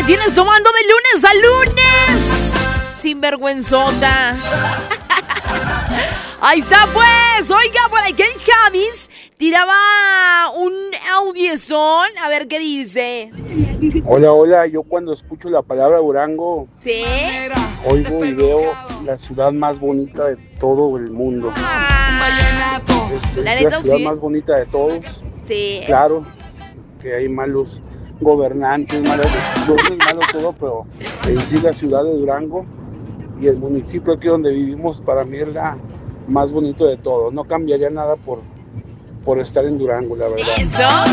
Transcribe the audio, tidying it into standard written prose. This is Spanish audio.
tienes tomando de lunes a lunes. Sinvergüenzota. Ahí está pues. Oiga, por aquí el Javis tiraba un audiezón. A ver qué dice. Hola, yo cuando escucho la palabra Durango, ¿Sí? oigo y veo la ciudad más bonita de todo el mundo. Es La la neta, ciudad sí. más bonita de todos. Sí. Claro que hay malos gobernantes, malas decisiones, malo todo, pero en sí la ciudad de Durango y el municipio aquí donde vivimos para mí es la más bonito de todo. No cambiaría nada por estar en Durango, la verdad. Eso.